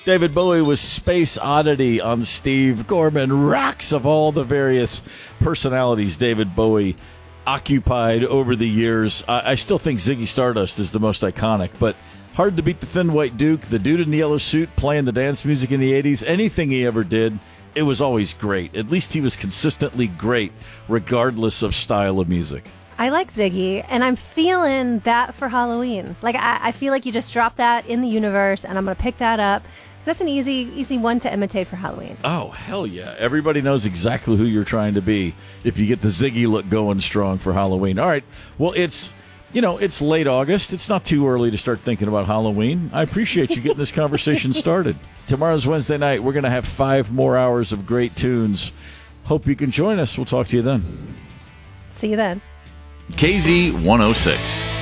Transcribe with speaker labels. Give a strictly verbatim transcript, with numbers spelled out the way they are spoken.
Speaker 1: David Bowie was Space Oddity on Steve Gorman. Racks of all the various personalities David Bowie occupied over the years. I, I still think Ziggy Stardust is the most iconic, but hard to beat the Thin White Duke, the dude in the yellow suit playing the dance music in the eighties. Anything he ever did, it was always great. At least he was consistently great, regardless of style of music.
Speaker 2: I like Ziggy, and I'm feeling that for Halloween. Like, I, I feel like you just dropped that in the universe, and I'm going to pick that up. That's an easy easy one to imitate for Halloween.
Speaker 1: Oh, hell yeah. Everybody knows exactly who you're trying to be if you get the Ziggy look going strong for Halloween. All right. Well, it's, you know, it's late August. It's not too early to start thinking about Halloween. I appreciate you getting this conversation started. Tomorrow's Wednesday night. We're going to have five more hours of great tunes. Hope you can join us. We'll talk to you then.
Speaker 2: See you then.
Speaker 3: K Z one oh six.